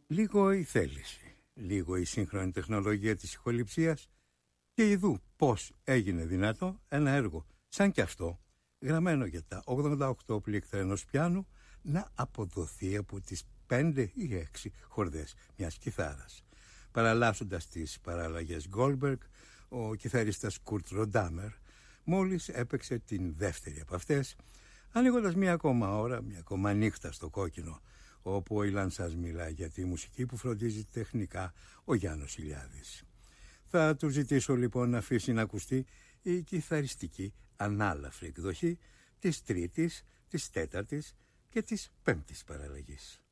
Λίγο η θέληση, λίγο η σύγχρονη τεχνολογία της ηχοληψίας και ειδού πώς έγινε δυνατό ένα έργο σαν κι αυτό, γραμμένο για τα 88 πλήκτρα ενός πιάνου, να αποδοθεί από τις 5 ή 6 χορδές μιας κιθάρας. Παραλλάσσοντας τις παραλλαγές Goldberg, ο κιθαρίστας Κουρτ Ροντάμερ μόλις έπαιξε την δεύτερη από αυτές, ανοίγοντας μια ακόμα ώρα, μια ακόμα νύχτα στο κόκκινο, όπου ο Ιλάν σας μιλά για τη μουσική που φροντίζει τεχνικά ο Γιάννος Ηλιάδης. Θα του ζητήσω λοιπόν να αφήσει να ακουστεί η κιθαριστική ανάλαφρη εκδοχή της τρίτης, της τέταρτης και της πέμπτης παραλλαγής.